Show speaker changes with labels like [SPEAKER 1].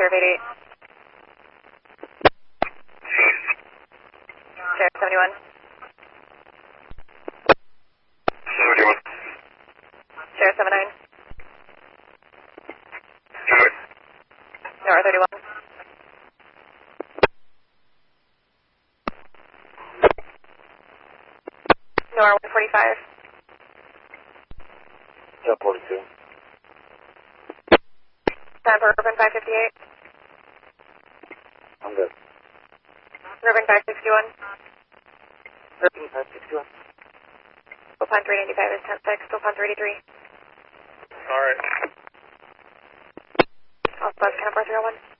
[SPEAKER 1] Sheriff 88. Sheriff 71.
[SPEAKER 2] 71.
[SPEAKER 1] Sheriff 79.
[SPEAKER 2] Sheriff.
[SPEAKER 1] Nora 31. Nora 145.
[SPEAKER 2] Yeah, 42.
[SPEAKER 1] Time for Urban 558.
[SPEAKER 2] I'm good.
[SPEAKER 1] Urban 561.
[SPEAKER 2] Urban 561.
[SPEAKER 1] Opine 395 is 10-6. Opine 383.
[SPEAKER 2] Alright.
[SPEAKER 1] Alpha Bus, Canada 401.